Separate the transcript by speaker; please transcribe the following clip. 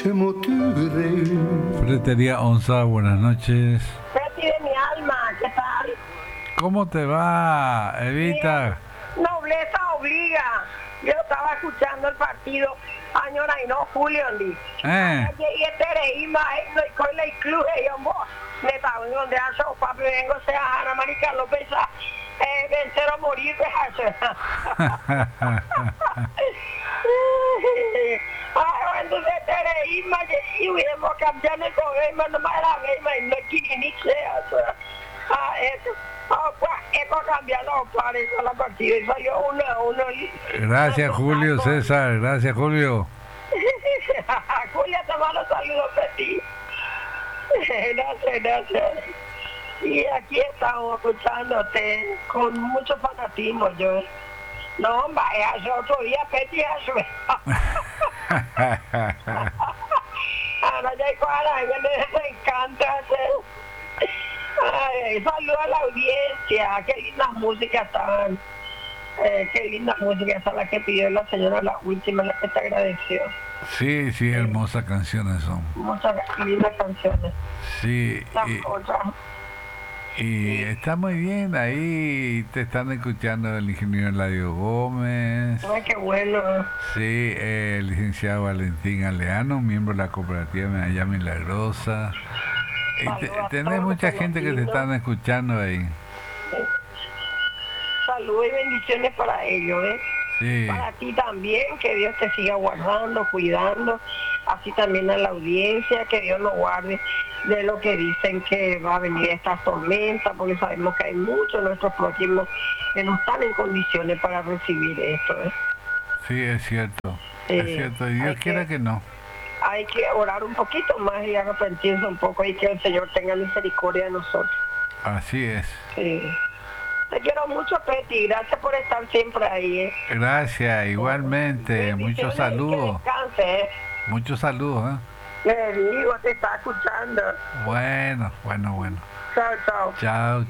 Speaker 1: Ferretería Onza, buenas noches.
Speaker 2: Betty de mi alma, ¿qué tal?
Speaker 1: ¿Cómo te va, Evita?
Speaker 2: Bien. Nobleza obliga. Yo estaba escuchando el partido añora y no Julio Lee. Y Tereima, no con la incluye yo me estaba donde hace o papi vengo sea Ana Marica López vencer o morir de hacer. Entonces Tereima y hubiéramos cambiado el gobierno no más la misma y no quiere ni sea. Pues cambiar los planes a la partida y salió uno.
Speaker 1: Gracias, Julio César, gracias, Julio.
Speaker 2: Julio, te mando saludos de ti. Gracias. Y aquí estamos escuchándote con mucho fanatismo, yo. No, vaya, yo otro día pedí eso. Ahora ya me encanta hacer. Saludos a la audiencia, qué linda música están. Qué linda música esa la que pidió la señora, la última, la que te agradeció.
Speaker 1: Sí, hermosas canciones son.
Speaker 2: Muchas lindas canciones.
Speaker 1: Sí. Y está muy bien, ahí te están escuchando el ingeniero Eladio Gómez.
Speaker 2: Ay, qué bueno.
Speaker 1: Sí, el licenciado Valentín Aleano, miembro de la cooperativa Medalla Milagrosa. Tenés mucha gente que te están escuchando ahí.
Speaker 2: Saludos y bendiciones para ellos, ¿eh?
Speaker 1: Sí.
Speaker 2: Para ti también, que Dios te siga guardando, cuidando, así también a la audiencia, que Dios nos guarde de lo que dicen que va a venir esta tormenta, porque sabemos que hay muchos de nuestros prójimos que no están en condiciones para recibir esto, ¿eh?
Speaker 1: Sí, es cierto, y Dios quiera que no.
Speaker 2: Hay que orar un poquito más y arrepentirse un poco y que el Señor tenga misericordia de nosotros.
Speaker 1: Así es.
Speaker 2: Sí. Te quiero mucho, Peti. Gracias por estar siempre ahí, ¿eh?
Speaker 1: Gracias, igualmente. Muchos saludos.
Speaker 2: Que descanse, ¿eh?
Speaker 1: Muchos saludos, ¿eh?
Speaker 2: Le digo, te está escuchando.
Speaker 1: Bueno.
Speaker 2: Chao.
Speaker 1: Chao.